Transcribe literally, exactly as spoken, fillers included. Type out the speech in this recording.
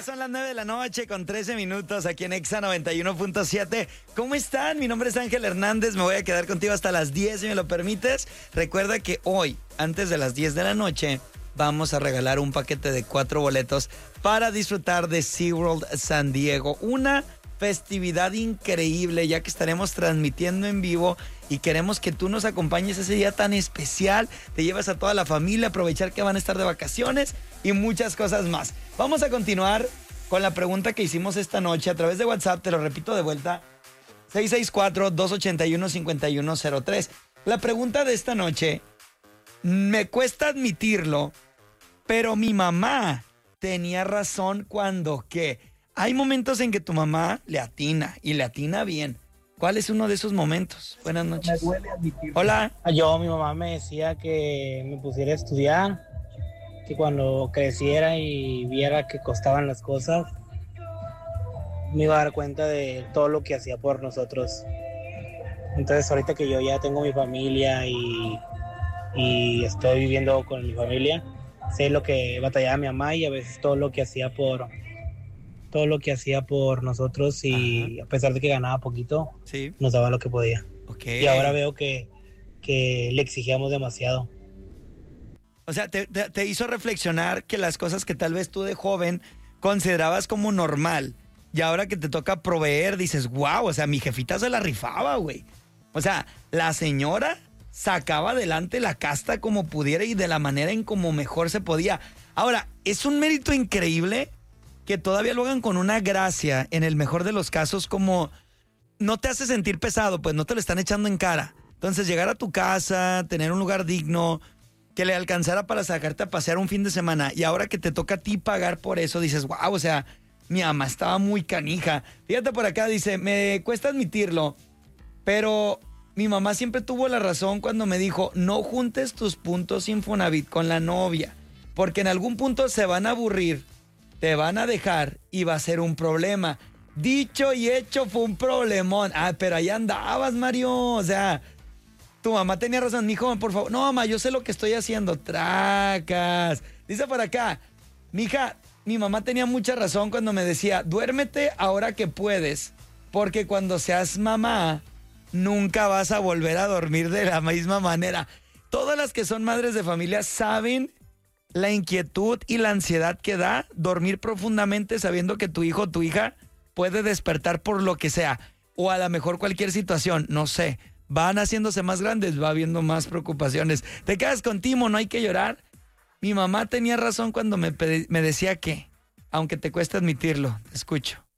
son las nueve de la noche con trece minutos aquí en Exa noventa y uno punto siete. ¿Cómo están? Mi nombre es Ángel Hernández. Me voy a quedar contigo hasta las diez si me lo permites. Recuerda que hoy, antes de las diez de la noche, vamos a regalar un paquete de cuatro boletos para disfrutar de SeaWorld San Diego. Una festividad increíble, ya que estaremos transmitiendo en vivo y queremos que tú nos acompañes ese día tan especial. Te llevas a toda la familia, aprovechar que van a estar de vacaciones y muchas cosas más. Vamos a continuar con la pregunta que hicimos esta noche a través de WhatsApp. Te lo repito de vuelta: seis seis cuatro, dos ocho uno, cinco uno cero tres. La pregunta de esta noche: me cuesta admitirlo, pero mi mamá tenía razón cuando que hay momentos en que tu mamá le atina y le atina bien. ¿Cuál es uno de esos momentos? Buenas noches. Me duele admitirlo. Hola. Yo, mi mamá me decía que me pusiera a estudiar, que cuando creciera y viera que costaban las cosas, me iba a dar cuenta de todo lo que hacía por nosotros. Entonces, ahorita que yo ya tengo mi familia y, y estoy viviendo con mi familia, sé lo que batallaba mi mamá y a veces todo lo que hacía por... todo lo que hacía por nosotros y Ajá. a pesar de que ganaba poquito, sí. nos daba lo que podía. Okay. Y ahora veo que, que le exigíamos demasiado. O sea, te, te, te hizo reflexionar que las cosas que tal vez tú de joven considerabas como normal y ahora que te toca proveer dices, wow, o sea, mi jefita se la rifaba, güey. O sea, la señora sacaba adelante la casta como pudiera y de la manera en como mejor se podía. Ahora, es un mérito increíble que todavía lo hagan con una gracia, en el mejor de los casos, como no te hace sentir pesado, pues no te lo están echando en cara. Entonces, llegar a tu casa, tener un lugar digno, que le alcanzara para sacarte a pasear un fin de semana, y ahora que te toca a ti pagar por eso, dices, wow, o sea, mi mamá estaba muy canija. Fíjate por acá, dice, me cuesta admitirlo, pero mi mamá siempre tuvo la razón cuando me dijo, no juntes tus puntos Infonavit con la novia, porque en algún punto se van a aburrir, te van a dejar y va a ser un problema. Dicho y hecho, fue un problemón. Ah, pero ahí andabas, Mario. O sea, tu mamá tenía razón. Mijo, por favor. No, mamá, yo sé lo que estoy haciendo. Tracas. Dice por acá, mija, mi mamá tenía mucha razón cuando me decía, duérmete ahora que puedes, porque cuando seas mamá, nunca vas a volver a dormir de la misma manera. Todas las que son madres de familia saben la inquietud y la ansiedad que da dormir profundamente sabiendo que tu hijo o tu hija puede despertar por lo que sea, o a lo mejor cualquier situación, no sé, van haciéndose más grandes, va habiendo más preocupaciones. Te quedas con Timo, no hay que llorar. Mi mamá tenía razón cuando me, me decía que, aunque te cueste admitirlo, te escucho.